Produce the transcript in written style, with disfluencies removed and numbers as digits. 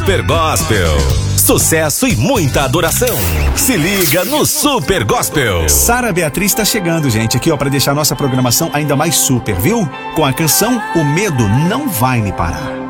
Super Gospel. Sucesso e muita adoração. Se liga no Super Gospel. Sara Beatriz tá chegando, gente, aqui ó, pra deixar nossa programação ainda mais super, viu? Com a canção O Medo Não Vai Me Parar.